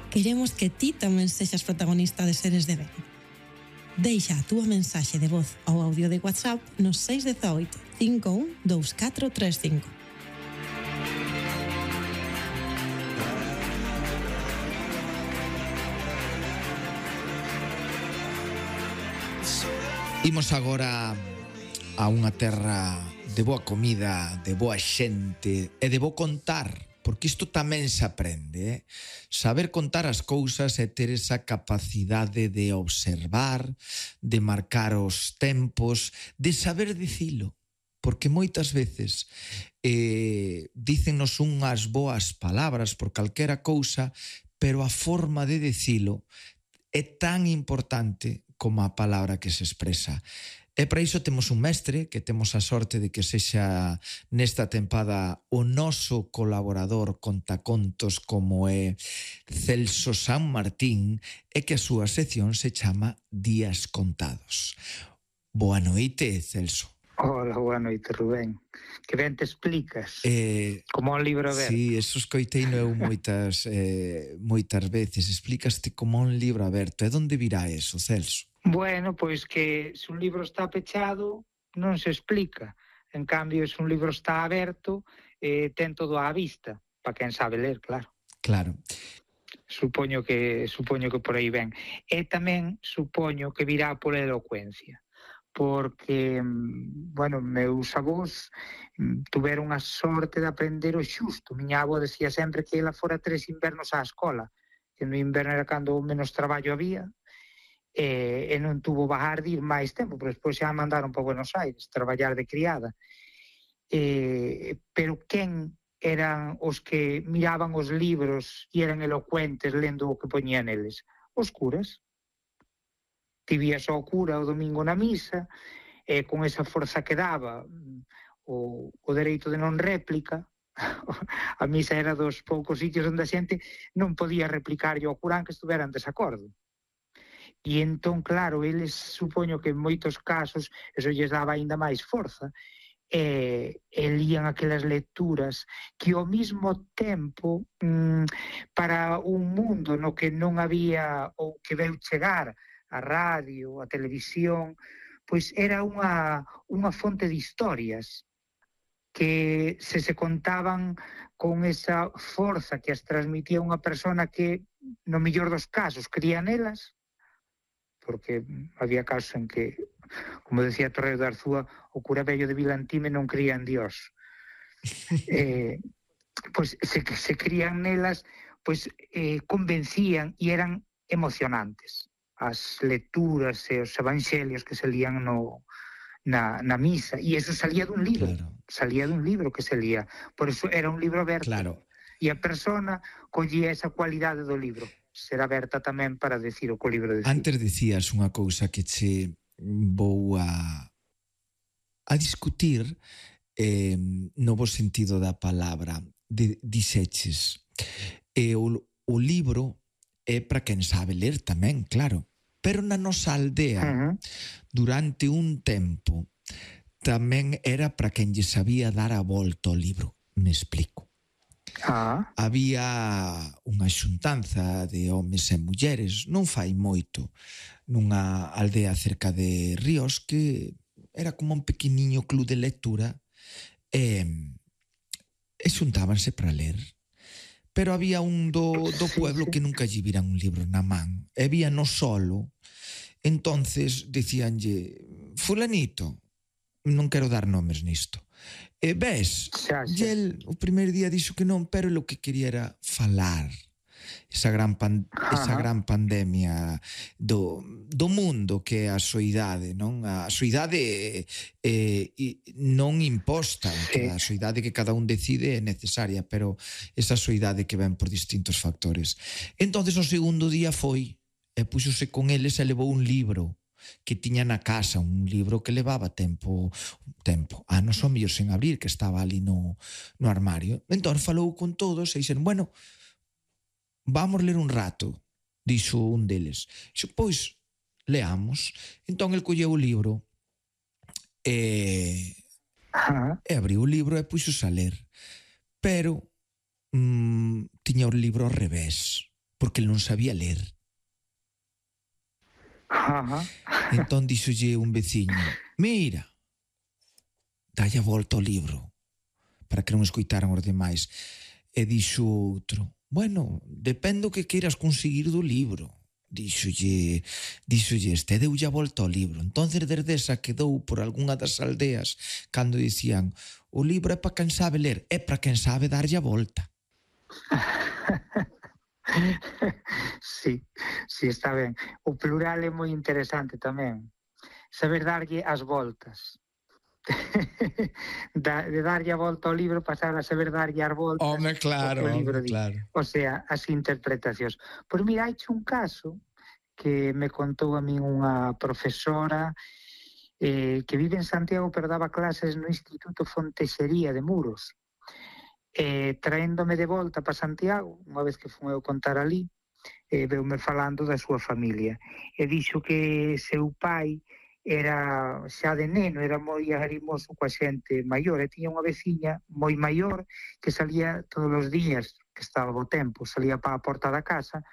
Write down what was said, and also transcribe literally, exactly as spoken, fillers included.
Queremos que ti tamén sexas protagonista de Seres de Ben. Deixa a túa mensaxe de voz ao audio de WhatsApp no seis uno oito, cinco un, dous catro tres cinco. Imos agora a unha terra de boa comida, de boa xente e de bo contar, porque isto tamén se aprende, eh? Saber contar as cousas e ter esa capacidade de observar, de marcar os tempos, de saber dicilo, porque moitas veces eh, dícennos unhas boas palabras por calquera cousa, pero a forma de dicilo é tan importante como a palabra que se expresa. E para iso temos un mestre que temos a sorte de que sexa nesta tempada o noso colaborador contacontos como é Celso San Martín e que a súa sección se chama Días Contados. Boa noite, Celso. Hola, boa noite, Rubén. Que ben te explicas, eh, como un libro aberto. Sí, eso escoitei eu moitas, eh, moitas veces. Explícaste como un libro aberto. E onde virá eso, Celso? Bueno, pois que se un libro está pechado non se explica. En cambio, se un libro está aberto, eh, ten todo á vista, para quen sabe ler, claro. Claro. Supoño que supoño que por aí ven. E tamén supoño que virá por elocuencia, porque, bueno, meus avós tuveron a sorte de aprender o xusto. Miña avó decía sempre que ela fora tres invernos á escola, que no inverno era cando menos traballo había, e, e non tuvo bajar de ir máis tempo, pero despois xa a mandaron para Buenos Aires traballar de criada. E, pero quen eran os que miraban os libros e eran elocuentes lendo o que poñían eles? Os curas. Ti vías ao cura o domingo na misa, e con esa forza que daba o, o dereito de non réplica. A misa era dos poucos sitios onde a xente non podía replicar ao curán que estuvera en desacordo. E entón, claro, eles supoño que en moitos casos eso lles daba aínda máis forza, e, e lían aquelas lecturas que ao mesmo tempo mmm, para un mundo no que non había ou que veu chegar a radio, a televisión, pois era unha, unha fonte de historias que se se contaban con esa forza que as transmitía unha persona que, no mellor dos casos, cría nelas, porque había casos en que, como decía Torreo de Arzúa, o cura vello de Vilantime non cría en Dios. eh, pois se, se crían nelas, pois eh, convencían e eran emocionantes as lecturas e os evangelios que se lían no, na, na misa, e eso salía dun libro, claro. salía dun libro que se lía, por eso era un libro aberto, claro. E a persona collía esa cualidade do libro, ser aberta tamén para decir o que o libro decía. Antes dicías unha cousa que che vou a a discutir eh, no bo sentido da palabra. De, dixeches e o, o libro é para quen sabe ler tamén, claro, pero na nosa aldea uh-huh. durante un tempo tamén era para quen lle sabía dar a volta ao libro. Me explico. Ah. Había unha xuntanza de homes e mulleres, non fai moito, nunha aldea cerca de Ríos, que era como un pequeniño club de lectura, e, e xuntábanse para ler. Pero había un do, do pueblo que nunca lle viran un libro na man, e vía no solo. Entonces dicíanlle: fulanito, non quero dar nomes nisto, e ves, e el o primeiro día dixo que non, pero o que quería era falar. Esa gran, pan, esa gran pandemia do, do mundo que é a soidade, non? A soidade eh, non imposta, sí. A soidade que cada un decide é necesaria, pero esa soidade que ven por distintos factores. Entonces o segundo día foi e puxose con eles e levou un libro que tiña na casa, un libro que levaba tempo, tempo, anos ou mellor sen abrir, que estaba ali no, no armario. Entón falou con todos e dixeron: bueno, vamos ler un rato, dixo un deles. Dixo: pois, leamos. Entón el colleu o libro e, e abriu o libro e puxos a ler. Pero mm, tiña o libro ao revés. porque ele non sabía ler. Ajá. Entón díxolle un veciño: mira, dalle a volta ao libro, para que non escoitaran os demais. E dixo outro: bueno, depende o que queiras conseguir do libro. Díxolle, díxolle este, deulle a volta ao libro. Entonces desde esa quedou por algunha das aldeas cando dicían: o libro é para quen sabe ler, é para quen sabe darlle a volta. Sí, sí, está ben. O plural é moi interesante tamén. Saber darlle as voltas. da, de darlle a volta ao libro pasar a saber darlle as voltas. Home, claro, o libro home, di. claro. O sea, as interpretacións. Pois mira, haiche un caso que me contou a min unha profesora eh, que vive en Santiago, pero daba clases no Instituto Fontexería de Muros. Eh, traéndome de volta para Santiago, unha vez que fui eu contar ali, eh, veume falando da súa familia. E dixo que seu pai era xa de neno, era moi agrimoso coa xente maior, e tiña unha veciña moi maior que salía todos os días, que estaba o tempo, salía para a porta da casa